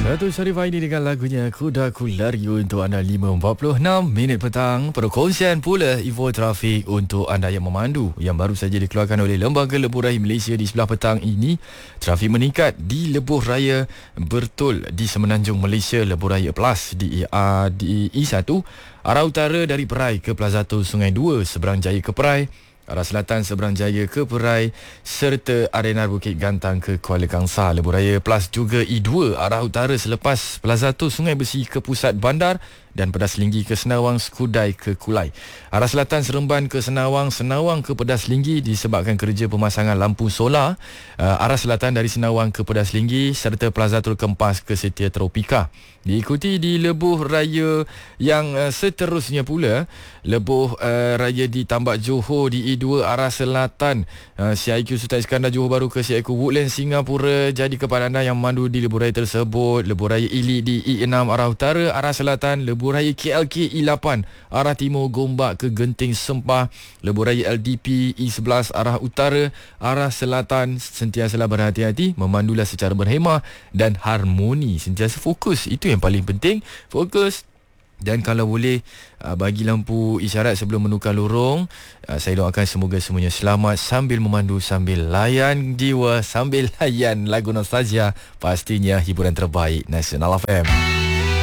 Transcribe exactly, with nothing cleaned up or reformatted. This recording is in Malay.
Datuk Sharif Aini dengan lagunya Kudaku Lari untuk anda lima empat puluh enam minit petang. Perkongsian pula info trafik untuk anda yang memandu yang baru saja dikeluarkan oleh Lembaga Lebuh Raya Malaysia di sebelah petang ini. Trafik meningkat di Lebuh Raya Bertul di Semenanjung Malaysia, Lebuh Raya Plus di, uh, di E satu, arah utara dari Perai ke Plaza Tol Sungai dua, Seberang Jaya ke Perai, arah selatan Seberang Jaya ke Perai serta Arena Bukit Gantang ke Kuala Kangsar. Lebuh Raya Plus juga E dua, arah utara selepas Plaza Tol Sungai Besi ke Pusat Bandar dan Pedas Linggi ke Senawang, Skudai ke Kulai. Arah selatan Seremban ke Senawang, Senawang ke Pedas Linggi disebabkan kerja pemasangan lampu solar. Uh, arah selatan dari Senawang ke Pedas Linggi serta Plaza Tol Kempas ke Setia Tropika. Diikuti di Lebuh Raya yang uh, seterusnya pula, Lebuh uh, Raya di Tambak Johor di E dua arah selatan, uh, C I Q Sultan Iskandar Johor Bahru ke C I Q Woodlands Singapura. Jadi kepada anda yang memandu di Lebuh Raya tersebut, Lebuh Raya Ili di E enam arah utara, arah selatan Lebuh Raya K L K E lapan arah timur Gombak ke Genting Sempah, Lebuh Raya L D P E sebelas arah utara, arah selatan. Sentiasalah berhati-hati, memandulah secara berhemah dan harmoni, sentiasa fokus. Itu yang paling penting, fokus. Dan kalau boleh uh, bagi lampu isyarat sebelum menukar lorong. uh, Saya doakan semoga semuanya selamat sambil memandu, sambil layan jiwa, sambil layan lagu nostalgia, pastinya hiburan terbaik Nasional F M.